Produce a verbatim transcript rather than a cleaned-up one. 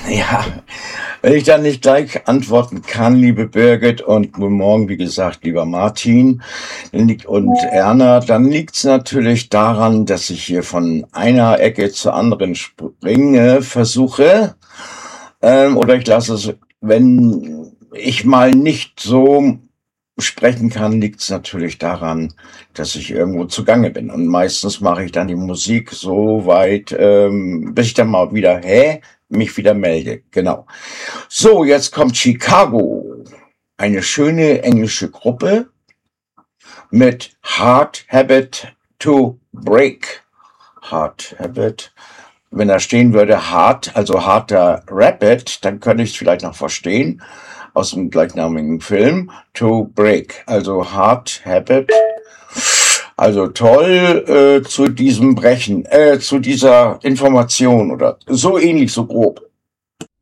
Ja, wenn ich dann nicht gleich antworten kann, liebe Birgit, und guten Morgen, wie gesagt, lieber Martin dann liegt, und Erna, dann liegt es natürlich daran, dass ich hier von einer Ecke zur anderen springe, versuche, ähm, oder ich lasse es, wenn ich mal nicht so sprechen kann, liegt es natürlich daran, dass ich irgendwo zugange bin. Und meistens mache ich dann die Musik so weit, ähm, bis ich dann mal wieder, hä, mich wieder melde. Genau. So, jetzt kommt Chicago. Eine schöne englische Gruppe mit Hard Habit to Break. Hard Habit. Wenn da stehen würde hart, also harter Rabbit, dann könnte ich es vielleicht noch verstehen aus dem gleichnamigen Film. To Break, also Hard Habit. Also toll äh, zu diesem Brechen, äh, zu dieser Information oder so ähnlich, so grob.